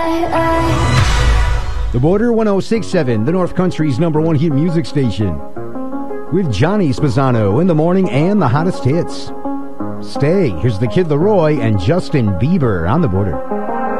The Border 106.7, the North Country's #1 hit music station. With Johnny Spezzano in the morning and the hottest hits. Stay. Here's the Kid Laroi and Justin Bieber on the Border.